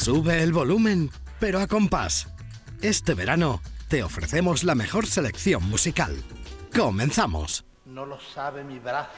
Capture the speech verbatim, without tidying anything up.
Sube el volumen, pero a compás. Este verano te ofrecemos la mejor selección musical. ¡Comenzamos! No lo sabe mi brazo.